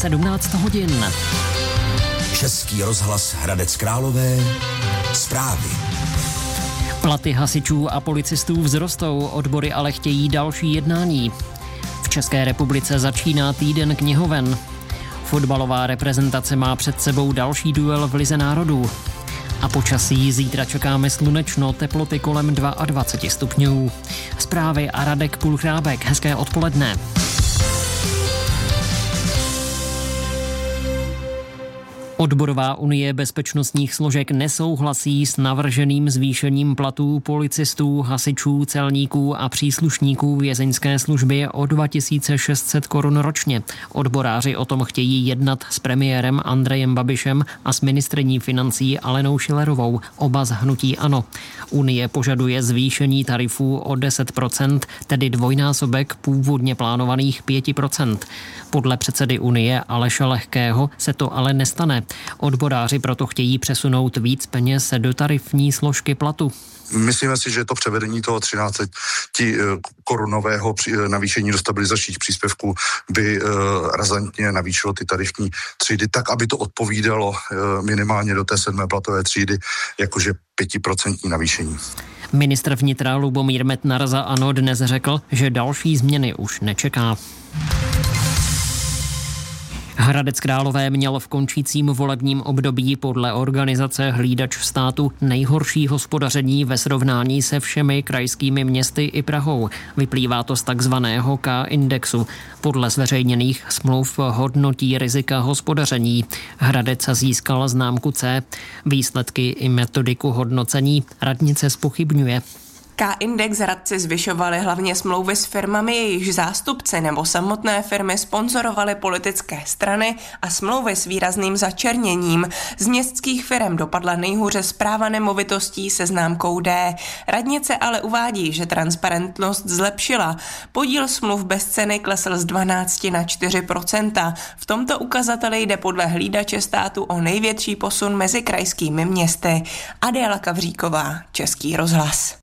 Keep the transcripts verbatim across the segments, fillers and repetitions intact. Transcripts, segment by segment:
sedmnáct hodin. Český rozhlas Hradec Králové. Zprávy. Platy hasičů a policistů vzrostou, odbory ale chtějí další jednání. V České republice začíná týden knihoven. Fotbalová reprezentace má před sebou další duel v Lize národů. A počasí zítra čekáme slunečno, teploty kolem dvacet dva stupňů. Zprávy a Radek Pulchrábek. Hezké odpoledne. Odborová unie bezpečnostních složek nesouhlasí s navrženým zvýšením platů policistů, hasičů, celníků a příslušníků vězeňské služby o dva tisíce šest set korun ročně. Odboráři o tom chtějí jednat s premiérem Andrejem Babišem a s ministryní financí Alenou Schillerovou, oba z hnutí ANO. Unie požaduje zvýšení tarifů o deset procent, tedy dvojnásobek původně plánovaných pět procent. Podle předsedy Unie Aleše Lehkého se to ale nestane. Odboráři proto chtějí přesunout víc peněz do tarifní složky platu. Myslíme si, že to převedení toho třináct korunového navýšení do stabilizačních příspěvků by razantně navýšilo ty tarifní třídy tak, aby to odpovídalo minimálně do té sedmé platové třídy, jakože pětiprocentní navýšení. Ministr vnitra Lubomír Metnar za ANO dnes řekl, že další změny už nečeká. Hradec Králové měl v končícím volebním období podle organizace Hlídač státu nejhorší hospodaření ve srovnání se všemi krajskými městy i Prahou. Vyplývá to z takzvaného K-indexu. Podle zveřejněných smluv hodnotí rizika hospodaření. Hradec získal známku C. Výsledky i metodiku hodnocení radnice zpochybňuje. K-index radci zvyšovali hlavně smlouvy s firmami, jejichž zástupci nebo samotné firmy sponzorovaly politické strany a smlouvy s výrazným začerněním. Z městských firem dopadla nejhůře správa nemovitostí se známkou D. Radnice ale uvádí, že transparentnost zlepšila. Podíl smluv bez ceny klesl z dvanáct na čtyři procenta. V tomto ukazateli jde podle Hlídače státu o největší posun mezi krajskými městy. Adéla Kavříková, Český rozhlas.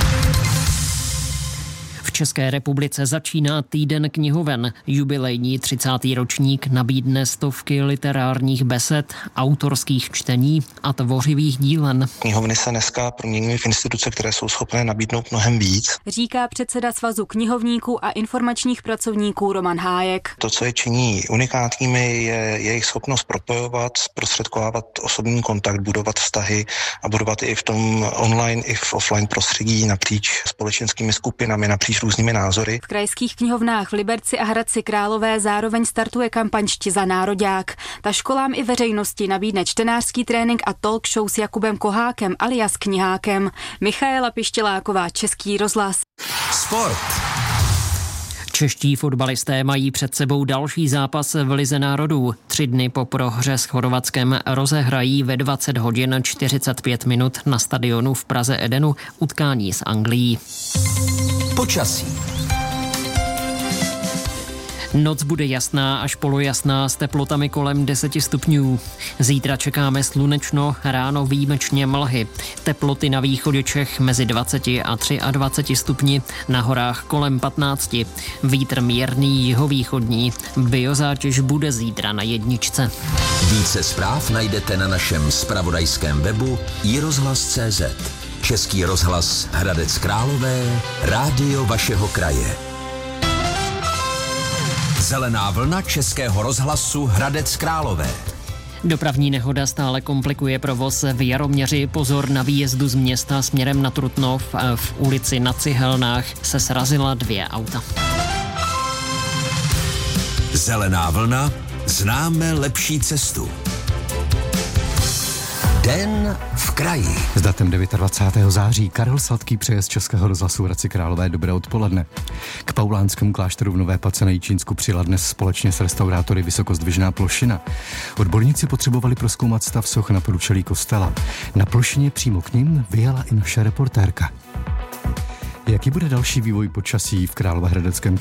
V České republice začíná týden knihoven. Jubilejní třicátý ročník nabídne stovky literárních besed, autorských čtení a tvořivých dílen. Knihovny se dneska proměňují v instituce, které jsou schopné nabídnout mnohem víc. Říká předseda Svazu knihovníků a informačních pracovníků Roman Hájek. To, co je činí unikátními, je jejich schopnost propojovat, zprostředkovávat osobní kontakt, budovat vztahy a budovat i v tom online, i v offline prostředí napříč společenskými skupinami, napříč různými názory. V krajských knihovnách v Liberci a Hradci Králové zároveň startuje kampaň Čti za nároďák. Ta školám i veřejnosti nabídne čtenářský trénink a talk show s Jakubem Kohákem alias Knihákem. Michaela Pištěláková, Český rozhlas. Sport. Čeští fotbalisté mají před sebou další zápas v Lize národů. Tři dny po prohře s Chorvatskem rozehrají ve dvacet hodin čtyřicet pět minut na stadionu v Praze Edenu utkání s Anglií. Počasí. Noc bude jasná až polojasná s teplotami kolem deset stupňů. Zítra čekáme slunečno, ráno výjimečně mlhy. Teploty na východě Čech mezi dvacet a dvacet tři stupni, na horách kolem patnáct. Vítr mírný jihovýchodní. Biozátěž bude zítra na jedničce. Více zpráv najdete na našem zpravodajském webu i rozhlas tečka cé zet. Český rozhlas Hradec Králové, rádio vašeho kraje. Zelená vlna Českého rozhlasu Hradec Králové. Dopravní nehoda stále komplikuje provoz v Jaroměři. Pozor na výjezdu z města směrem na Trutnov. V ulici na Cihelnách se srazila dvě auta. Zelená vlna, známe lepší cestu. Den v kraji. S datem dvacátého devátého září Karel Sladký přeje z Českého rozhlasu Hradci Králové dobré odpoledne. K Paulánskému klášteru v Nové Pace na Jičínsku přijela dnes společně s restaurátory Vysokozdvižná plošina. Odborníci potřebovali prozkoumat stav soch na průčelí kostela. Na plošině přímo k nim vyjela i naše reportérka. Jaký bude další vývoj počasí v Královéhradeckém